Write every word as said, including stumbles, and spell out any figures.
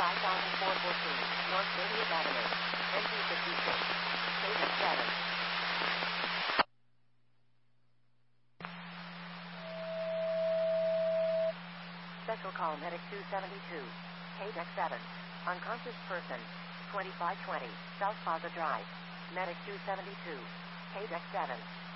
five thousand four hundred fourteen, North thirtieth Avenue, N P fifty-six, K D X seven. Special call Medic two seventy-two, K D X seven. Unconscious person, twenty-five twenty, South Plaza Drive. Medic two seventy-two, K D X seven.